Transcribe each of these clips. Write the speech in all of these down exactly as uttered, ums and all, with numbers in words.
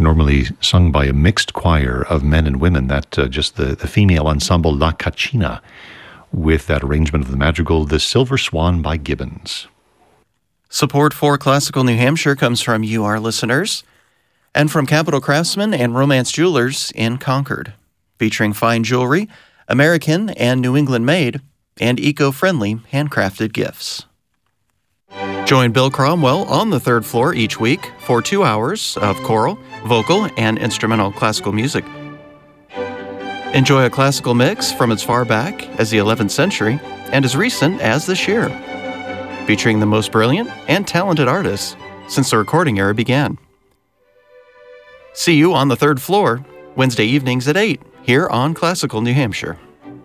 normally sung by a mixed choir of men and women, that uh, just the, the female ensemble La Caccina, with that arrangement of the madrigal, The Silver Swan by Gibbons. Support for Classical New Hampshire comes from you, our listeners, and from Capital Craftsman and Romance Jewelers in Concord, featuring fine jewelry, American and New England made, and eco-friendly handcrafted gifts. Join Bill Cromwell on the third floor each week for two hours of choral, vocal, and instrumental classical music. Enjoy a classical mix from as far back as the eleventh century and as recent as this year, featuring the most brilliant and talented artists since the recording era began. See you on the third floor, Wednesday evenings at eight, here on Classical New Hampshire.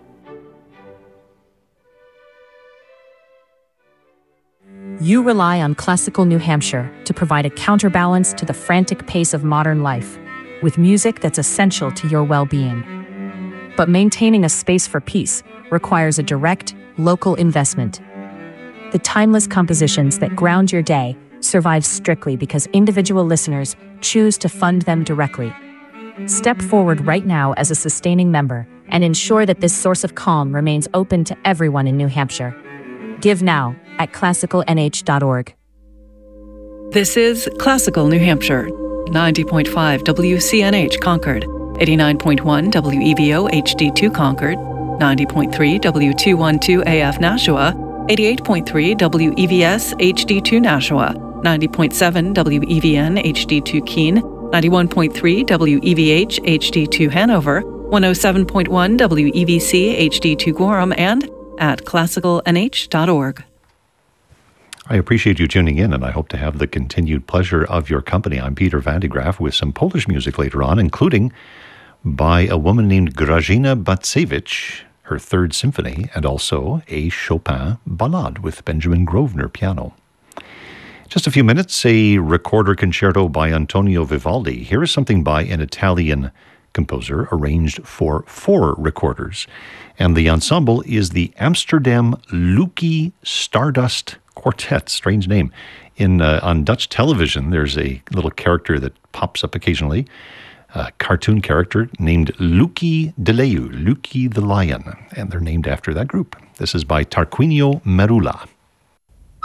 You rely on Classical New Hampshire to provide a counterbalance to the frantic pace of modern life, with music that's essential to your well-being. But maintaining a space for peace requires a direct, local investment. The timeless compositions that ground your day survive strictly because individual listeners choose to fund them directly. Step forward right now as a sustaining member and ensure that this source of calm remains open to everyone in New Hampshire. Give now at classical n h dot org. This is Classical New Hampshire, ninety point five W C N H Concord, eighty-nine point one W E V O H D two Concord, ninety point three W two twelve A F Nashua, eighty-eight point three W E V S H D two Nashua, ninety point seven W E V N H D two Keene, ninety-one point three W E V H H D two Hanover, one oh seven point one W E V C H D two Gorham, and at classical n h dot org. I appreciate you tuning in, and I hope to have the continued pleasure of your company. I'm Peter Van de Graaff with some Polish music later on, including by a woman named Grażyna Bacewicz, her third symphony, and also a Chopin ballade with Benjamin Grosvenor piano. Just a few minutes, a recorder concerto by Antonio Vivaldi. Here is something by an Italian composer arranged for four recorders. And the ensemble is the Amsterdam Lucky Stardust Quartet. Strange name. In uh, on Dutch television, there's a little character that pops up occasionally, a cartoon character named Lucky de Leeuw, Lucky the Lion, and they're named after that group. This is by Tarquinio Merula.